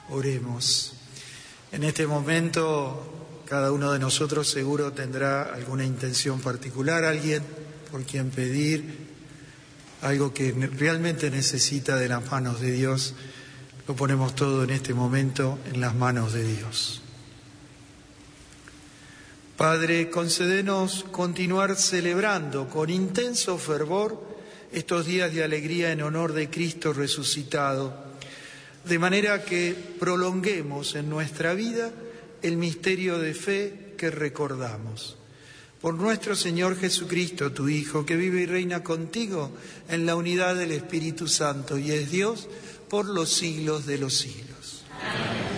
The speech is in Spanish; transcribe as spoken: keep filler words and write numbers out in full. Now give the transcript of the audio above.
Oremos. En este momento, cada uno de nosotros seguro tendrá alguna intención particular, alguien por quien pedir, algo que realmente necesita de las manos de Dios. Lo ponemos todo en este momento en las manos de Dios. Padre, concédenos continuar celebrando con intenso fervor estos días de alegría en honor de Cristo resucitado, de manera que prolonguemos en nuestra vida el misterio de fe que recordamos. Por nuestro Señor Jesucristo, tu Hijo, que vive y reina contigo en la unidad del Espíritu Santo y es Dios por los siglos de los siglos. Amén.